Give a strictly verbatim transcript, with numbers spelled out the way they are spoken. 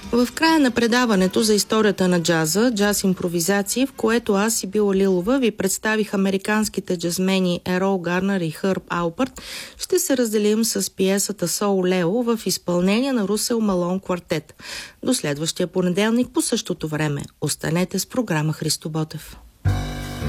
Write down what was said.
В края на предаването за историята на джаза, джаз импровизации, в което аз и Била Лилова ви представих американските джазмени Ерол Гарнер и Хърб Алпърт, ще се разделим с пиесата Соу Лео в изпълнение на Русел Малон квартет. До следващия понеделник по същото време. Останете с програма Христо Ботев.